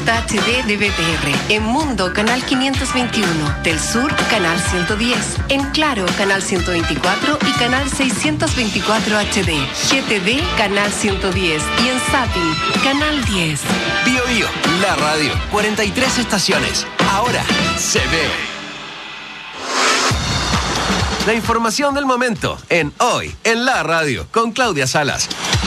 Costa HD de BTR. En Mundo, canal 521. Del Sur, canal 110. En Claro, canal 124 y canal 624 HD. GTD, canal 110. Y en Zapping, canal 10. Bio Bio, la radio. 43 estaciones. Ahora se ve. La información del momento en Hoy en la Radio con Claudia Salas.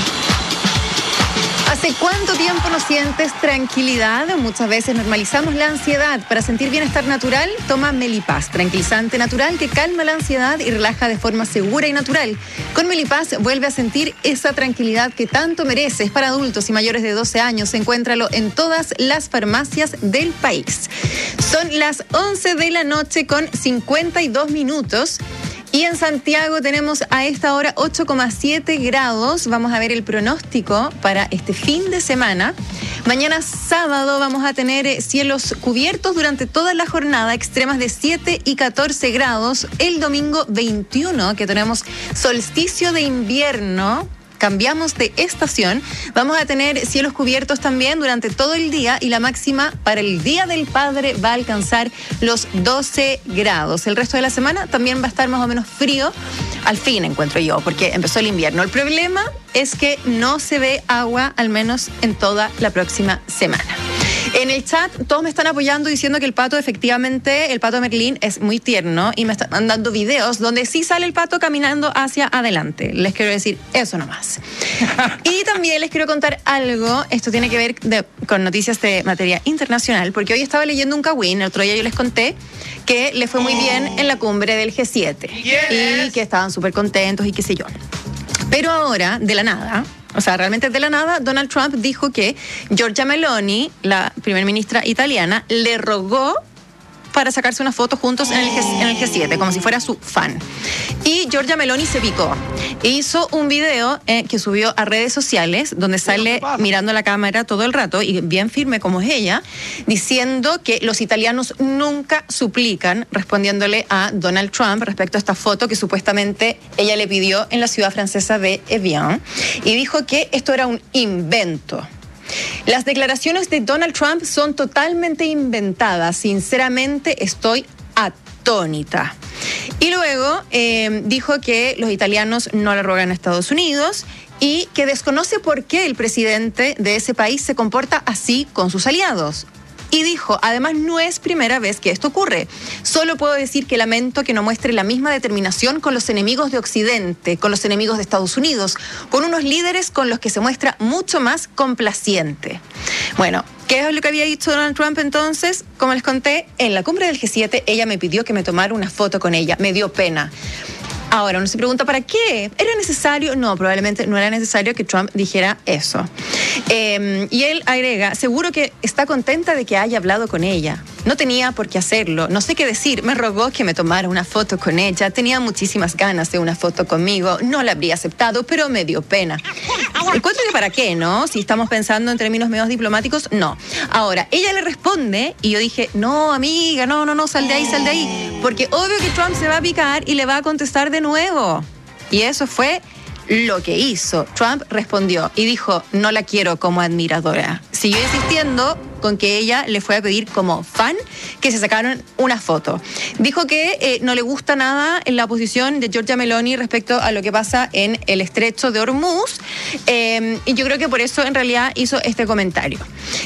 ¿Hace cuánto tiempo no sientes tranquilidad? Muchas veces normalizamos la ansiedad. Para sentir bienestar natural, toma Melipaz, tranquilizante natural que calma la ansiedad y relaja de forma segura y natural. Con Melipaz vuelve a sentir esa tranquilidad que tanto mereces. Para adultos y mayores de 12 años, encuéntralo en todas las farmacias del país. Son las 11 de la noche con 52 minutos. Y en Santiago tenemos a esta hora 8,7 grados. Vamos a ver el pronóstico para este fin de semana. Mañana sábado vamos a tener cielos cubiertos durante toda la jornada, extremas de 7 y 14 grados. El domingo 21, que tenemos solsticio de invierno. Cambiamos de estación, vamos a tener cielos cubiertos también durante todo el día y la máxima para el Día del Padre va a alcanzar los 12 grados. El resto de la semana también va a estar más o menos frío, al fin encuentro yo, porque empezó el invierno. El problema es que no se ve agua, al menos en toda la próxima semana. En el chat todos me están apoyando diciendo que el pato, efectivamente, el pato Merlín es muy tierno y me están mandando videos donde sí sale el pato caminando hacia adelante. Les quiero decir eso nomás. Y también les quiero contar algo, esto tiene que ver con noticias de materia internacional, porque hoy estaba leyendo un cagüín, el otro día yo les conté que le fue muy bien en la cumbre del G7 y que estaban súper contentos y qué sé yo. Pero ahora, de la nada, o sea, realmente de la nada, Donald Trump dijo que Giorgia Meloni, la primera ministra italiana, le rogó para sacarse una foto juntos en el G7, como si fuera su fan. Y Giorgia Meloni se picó e hizo un video que subió a redes sociales donde sale mirando la cámara todo el rato y bien firme como es ella, diciendo que los italianos nunca suplican, respondiéndole a Donald Trump respecto a esta foto que supuestamente ella le pidió en la ciudad francesa de Evian, y dijo que esto era un invento. Las declaraciones de Donald Trump son totalmente inventadas. Sinceramente, estoy atónita. Y luego dijo que los italianos no le rogan a Estados Unidos y que desconoce por qué el presidente de ese país se comporta así con sus aliados. Y dijo, además no es primera vez que esto ocurre. Solo puedo decir que lamento que no muestre la misma determinación con los enemigos de Occidente, con los enemigos de Estados Unidos, con unos líderes con los que se muestra mucho más complaciente. Bueno, ¿qué es lo que había dicho Donald Trump entonces? Como les conté, en la cumbre del G7 ella me pidió que me tomara una foto con ella. Me dio pena. Ahora, uno se pregunta, ¿para qué? ¿Era necesario? No, probablemente no era necesario que Trump dijera eso. Y él agrega, seguro que está contenta de que haya hablado con ella. No tenía por qué hacerlo, no sé qué decir. Me rogó que me tomara una foto con ella. Tenía muchísimas ganas de una foto conmigo. No la habría aceptado, pero me dio pena. Encuentro que para qué, ¿no? Si estamos pensando en términos medios diplomáticos, no. Ahora, ella le responde y yo dije, no, amiga, no, sal de ahí, sal de ahí. Porque obvio que Trump se va a picar y le va a contestar de nuevo. Y eso fue lo que hizo. Trump respondió y dijo, no la quiero como admiradora. Siguió insistiendo con que ella le fue a pedir como fan que se sacaron una foto. Dijo que no le gusta nada en la posición de Giorgia Meloni respecto a lo que pasa en el estrecho de Hormuz, y yo creo que por eso en realidad hizo este comentario.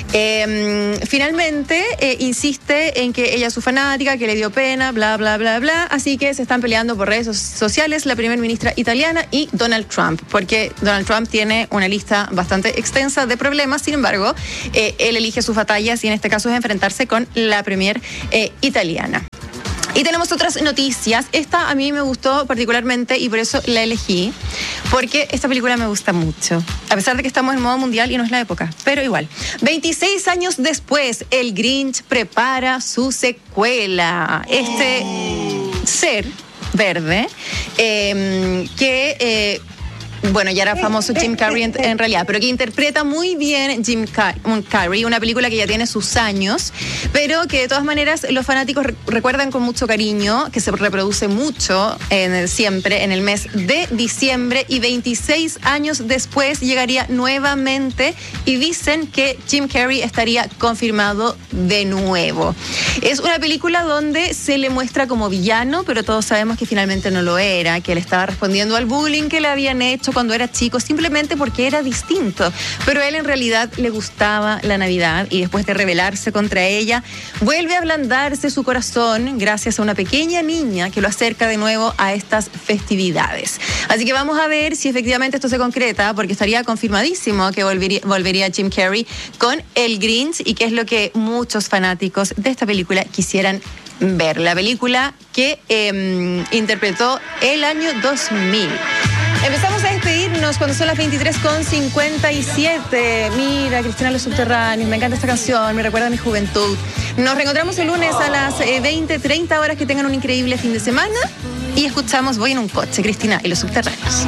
Finalmente insiste en que ella es su fanática, que le dio pena, bla, bla, bla, bla, así que se están peleando por redes sociales la primera ministra italiana y Donald Trump, porque Donald Trump tiene una lista bastante extensa de problemas. Sin embargo, él elige sus batallas y en este caso es enfrentarse con la premier italiana. Y tenemos otras noticias. Esta a mí me gustó particularmente y por eso la elegí, porque esta película me gusta mucho, a pesar de que estamos en modo mundial y no es la época, pero igual. 26 años después, el Grinch prepara su secuela. Este ser verde que Bueno, ya era famoso Jim Carrey en realidad, pero que interpreta muy bien Jim Carrey, una película que ya tiene sus años, pero que de todas maneras los fanáticos recuerdan con mucho cariño, que se reproduce mucho siempre en el mes de diciembre, y 26 años después llegaría nuevamente y dicen que Jim Carrey estaría confirmado de nuevo. Es una película donde se le muestra como villano, pero todos sabemos que finalmente no lo era, que él estaba respondiendo al bullying que le habían hecho cuando era chico, simplemente porque era distinto. Pero a él en realidad le gustaba la Navidad, y después de rebelarse contra ella, vuelve a ablandarse su corazón gracias a una pequeña niña que lo acerca de nuevo a estas festividades. Así que vamos a ver si efectivamente esto se concreta, porque estaría confirmadísimo que volvería Jim Carrey con el Grinch, y que es lo que muchos fanáticos de esta película quisieran ver. La película que interpretó el año 2000. Empezamos a despedirnos cuando son las 23:57. Mira, Cristina, Los Subterráneos, me encanta esta canción, me recuerda a mi juventud. Nos reencontramos el lunes a las 20:30 horas. Que tengan un increíble fin de semana, y escuchamos Voy en un coche, Cristina y Los Subterráneos.